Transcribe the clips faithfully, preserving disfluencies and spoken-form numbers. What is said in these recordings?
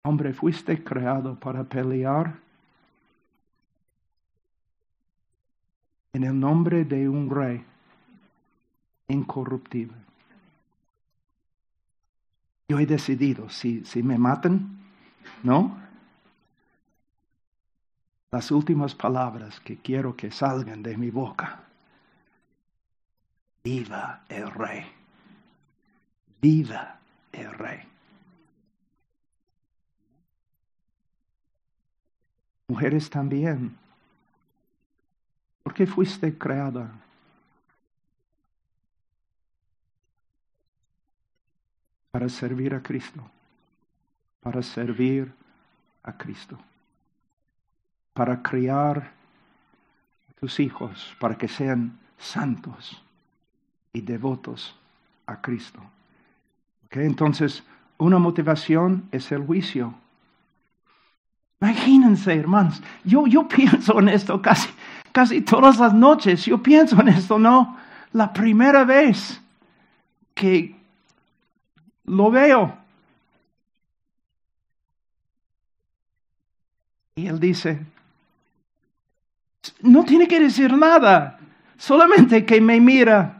Hombre, fuiste creado para pelear en el nombre de un rey incorruptible. Yo he decidido, si, si me matan, ¿no? Las últimas palabras que quiero que salgan de mi boca. Viva el rey. Viva el rey. Mujeres también. ¿Por qué fuiste creada? Para servir a Cristo. Para servir a Cristo. Para criar a tus hijos, para que sean santos y devotos a Cristo. ¿Okay? Entonces, una motivación es el juicio. Imagínense, hermanos, yo, yo pienso en esto casi, casi todas las noches. Yo pienso en esto, ¿no? La primera vez que lo veo. Y él dice, no tiene que decir nada, solamente que me mira.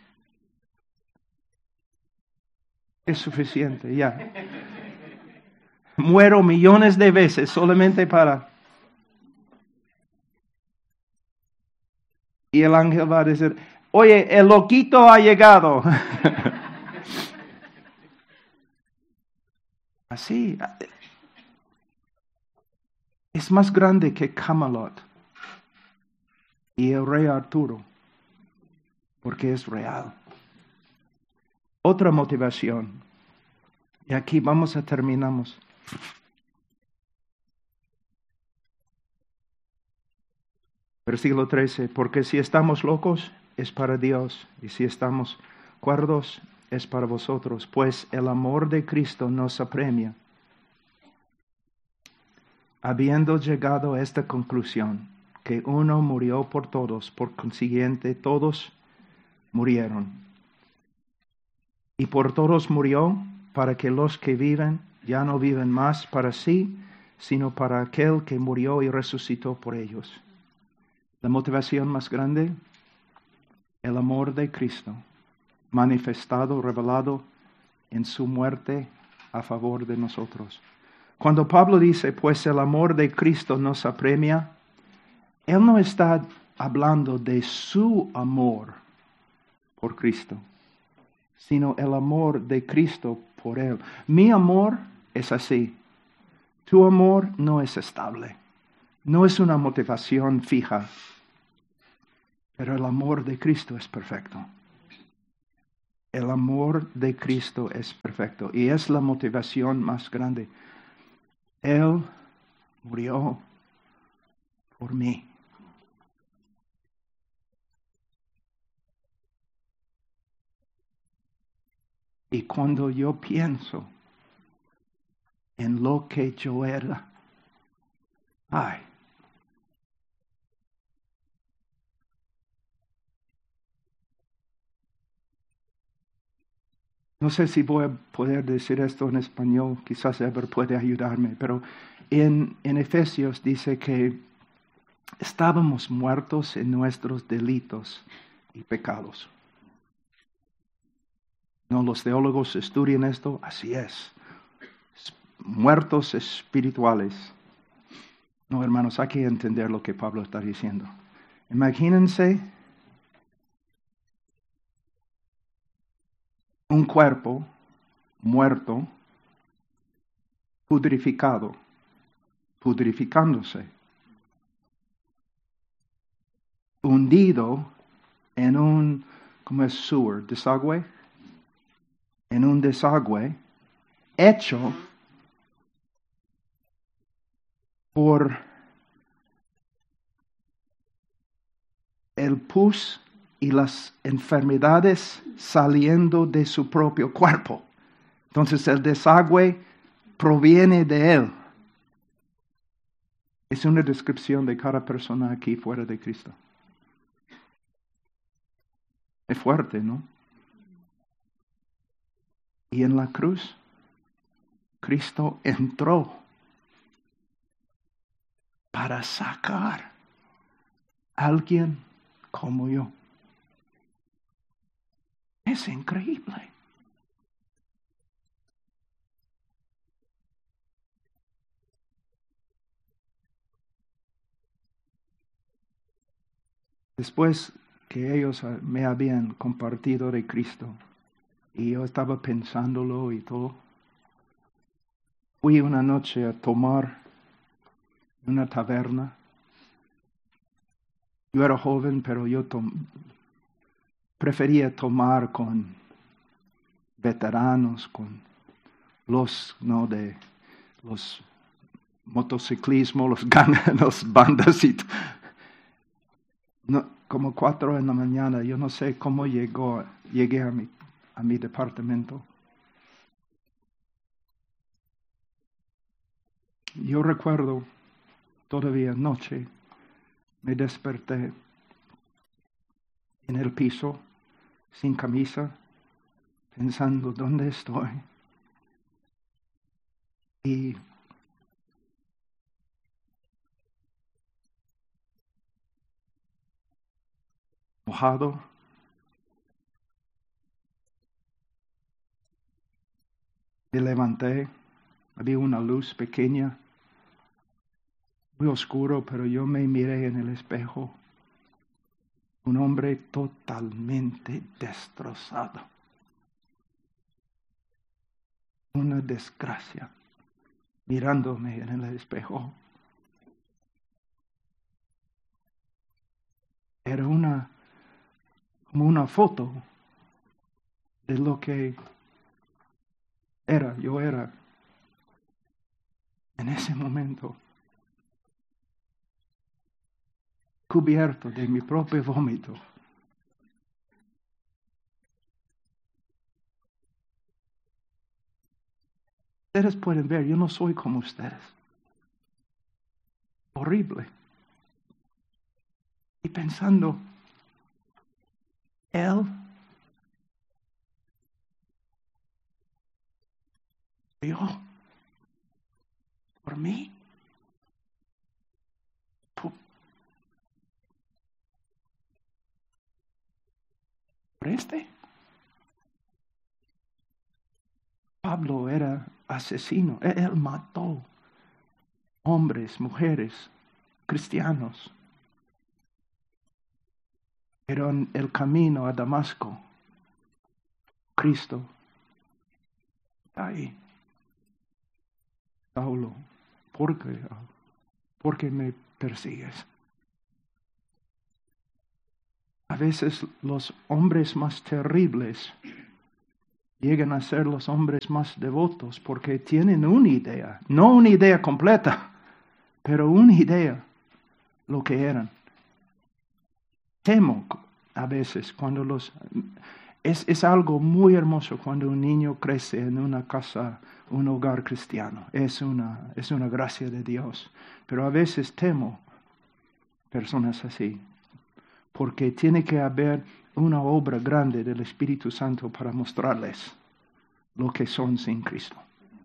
Es suficiente, ya. Muero millones de veces solamente para... Y el ángel va a decir, oye, el loquito ha llegado. Así. Es más grande que Camelot y el rey Arturo, porque es real. Otra motivación. Y aquí vamos a terminamos. Versículo trece. Porque si estamos locos, es para Dios. Y si estamos cuerdos, es para vosotros. Pues el amor de Cristo nos apremia. Habiendo llegado a esta conclusión, que uno murió por todos, por consiguiente todos murieron. Y por todos murió, para que los que viven ya no viven más para sí, sino para aquel que murió y resucitó por ellos. La motivación más grande, el amor de Cristo, manifestado, revelado en su muerte a favor de nosotros. Cuando Pablo dice, pues el amor de Cristo nos apremia, él no está hablando de su amor por Cristo, sino el amor de Cristo por él. Mi amor es así. Tu amor no es estable. No es una motivación fija. Pero el amor de Cristo es perfecto. El amor de Cristo es perfecto. Y es la motivación más grande. Él murió por mí. Y cuando yo pienso en lo que yo era, ay, no sé si voy a poder decir esto en español, quizás Ever puede ayudarme, pero en, en Efesios dice que estábamos muertos en nuestros delitos y pecados. No, los teólogos estudian esto, así es. Muertos espirituales. No, hermanos, hay que entender lo que Pablo está diciendo. Imagínense un cuerpo muerto, pudrificado, pudrificándose, hundido en un, ¿cómo es sewer? Desagüe. En un desagüe hecho por el pus y las enfermedades saliendo de su propio cuerpo. Entonces el desagüe proviene de él. Es una descripción de cada persona aquí fuera de Cristo. Es fuerte, ¿no? Y en la cruz, Cristo entró para sacar a alguien como yo. Es increíble. Después que ellos me habían compartido de Cristo y yo estaba pensándolo y todo, fui una noche a tomar en una taberna. Yo era joven, pero yo tom- prefería tomar con veteranos, con los, no, de los motociclismo, los ganas, los bandas y t- no, como cuatro en la mañana. Yo no sé cómo llegó, llegué a mi, a mi departamento. Yo recuerdo todavía noche, me desperté en el piso, sin camisa, pensando, ¿dónde estoy? Y mojado, me levanté, había una luz pequeña, muy oscuro, pero yo me miré en el espejo. Un hombre totalmente destrozado. Una desgracia. Mirándome en el espejo. Era una, como una foto de lo que era, yo era en ese momento. Cubierto de mi propio vómito. Ustedes pueden ver, yo no soy como ustedes. Horrible. Y pensando, Él dio por mí. Por, por este. Pablo era asesino. Él, él mató hombres, mujeres, cristianos. Pero en el camino a Damasco, Cristo está ahí. Saulo, ¿por qué? ¿Por qué me persigues? A veces los hombres más terribles llegan a ser los hombres más devotos porque tienen una idea, no una idea completa, pero una idea lo que eran. Temo a veces cuando los... Es, es algo muy hermoso cuando un niño crece en una casa, un hogar cristiano. Es una, es una gracia de Dios. Pero a veces temo personas así, porque tiene que haber una obra grande del Espíritu Santo para mostrarles lo que son sin Cristo.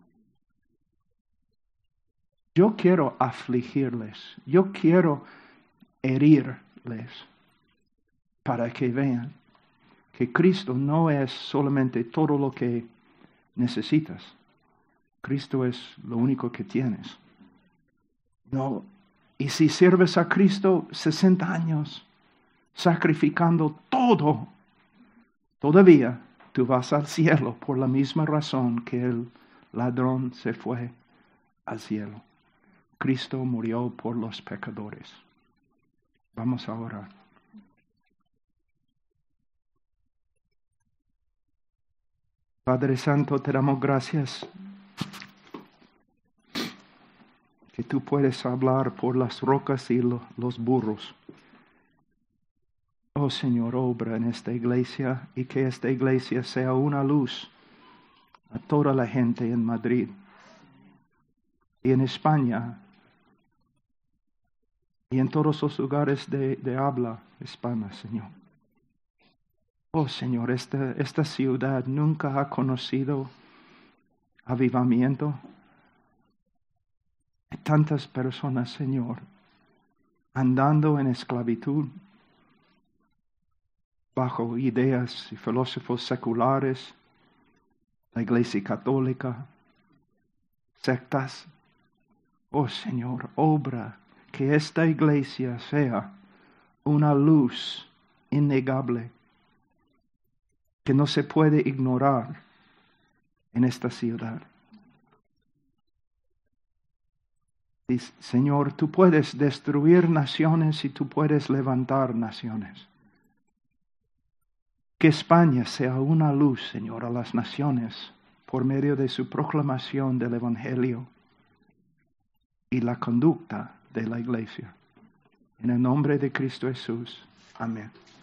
Yo quiero afligirles, yo quiero herirles para que vean que Cristo no es solamente todo lo que necesitas. Cristo es lo único que tienes. No, y si sirves a Cristo sesenta años, sacrificando todo, todavía tú vas al cielo por la misma razón que el ladrón se fue al cielo. Cristo murió por los pecadores. Vamos a orar. Padre Santo, te damos gracias que tú puedes hablar por las rocas y lo, los burros. Oh Señor, obra en esta iglesia y que esta iglesia sea una luz a toda la gente en Madrid y en España y en todos los lugares de, de habla hispana, Señor. Oh Señor, esta, esta ciudad nunca ha conocido avivamiento. tantas personas, Señor, andando en esclavitud, bajo ideas y filósofos seculares, la Iglesia Católica, sectas. Oh Señor, obra que esta iglesia sea una luz innegable que no se puede ignorar en esta ciudad. Y, Señor, tú puedes destruir naciones y tú puedes levantar naciones. Que España sea una luz, Señor, a las naciones por medio de su proclamación del Evangelio y la conducta de la iglesia. En el nombre de Cristo Jesús. Amén.